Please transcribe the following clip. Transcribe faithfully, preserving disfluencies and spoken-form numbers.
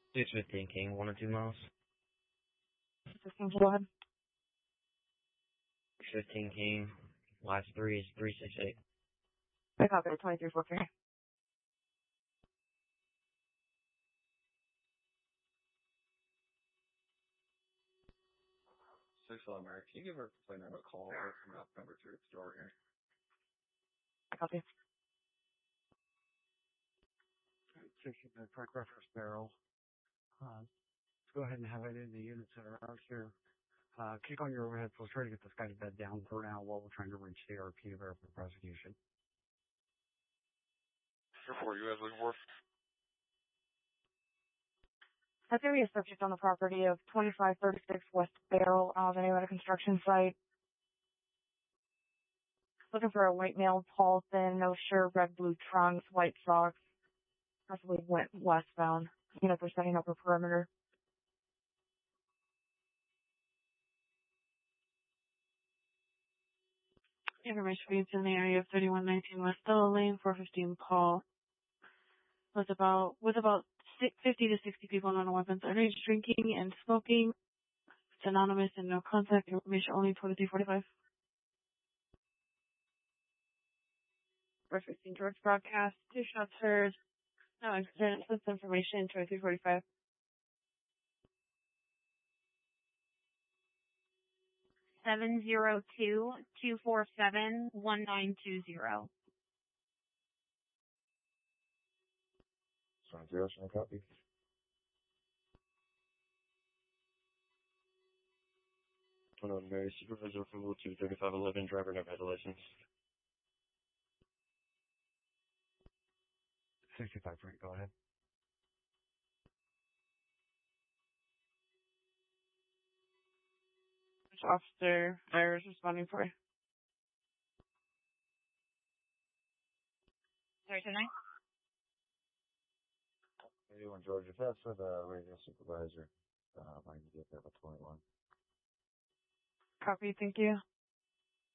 six fifteen King, one or two miles. fifteen, go ahead. fifteen King, last three is three six eight. I copy, twenty-three four three. Six Mary, can you give her plane number a call or come out number two at the door here? I copy. Taking the correct reference barrel. Uh, let's go ahead and have it in the units that are out here. Uh, kick on your overhead, so we'll try to get this guy's bed down for now while we're trying to reach the R P to verify the prosecution. Sure, for you guys looking for? Has there be a subject on the property of twenty-five thirty-six West Barrel Avenue at a construction site? Looking for a white male, tall, thin, no shirt, red, blue trunks, white socks. Possibly went westbound. You know, for setting up a perimeter. Information reads in the area of thirty-one nineteen West Della Lane, four fifteen Paul. With about, with about fifty to sixty people, non-weapons, underage drinking and smoking. It's anonymous and no contact information, only twenty-three forty-five. four fifteen George broadcast, two shots heard. No accident, this information, twenty-three forty-five. seven zero two, two four seven, one nine two zero. Seven zero, should I copy? twenty-one Mary, supervisor from Rule two, thirty-five eleven, driver never had a license. sixty-five, Frank, go ahead. Officer Irish responding for you. Sorry, tonight? eighty-one George, if that's for the radio supervisor, uh, I can get there by twenty-one. Copy, thank you.